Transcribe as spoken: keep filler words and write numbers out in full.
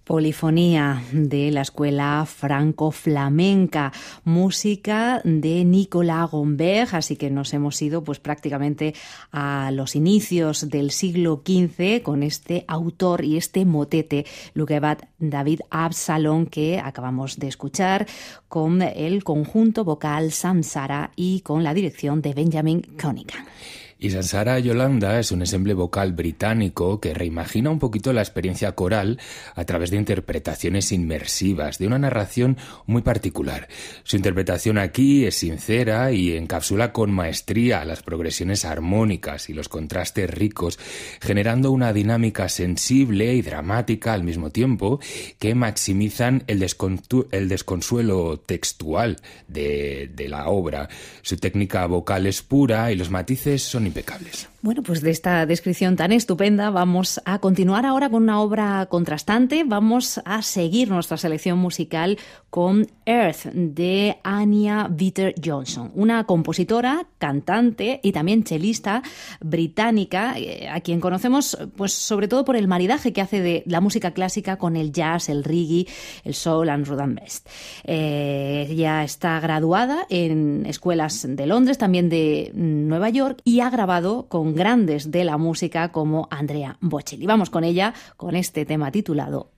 Polifonía de la escuela franco-flamenca, música de Nicolas Gombert, así que nos hemos ido pues prácticamente a los inicios del siglo quince con este autor y este motete, Luguebat David Absalon, que acabamos de escuchar con el conjunto vocal Samsara y con la dirección de Benjamin Cunningham. Y Samsara Yolanda es un ensemble vocal británico que reimagina un poquito la experiencia coral a través de interpretaciones inmersivas, de una narración muy particular. Su interpretación aquí es sincera y encapsula con maestría las progresiones armónicas y los contrastes ricos, generando una dinámica sensible y dramática al mismo tiempo que maximizan el, descontu- el desconsuelo textual de, de la obra. Su técnica vocal es pura y los matices son impecables. Bueno, pues de esta descripción tan estupenda vamos a continuar ahora con una obra contrastante. Vamos a seguir nuestra selección musical con Earth de Anya Vitter-Johnson, una compositora, cantante y también chelista británica, a quien conocemos pues sobre todo por el maridaje que hace de la música clásica con el jazz, el reggae, el soul and rhythm and blues. Eh, ella está graduada en escuelas de Londres, también de Nueva York, y ha grabado con grandes de la música como Andrea Bocelli. Vamos con ella, con este tema titulado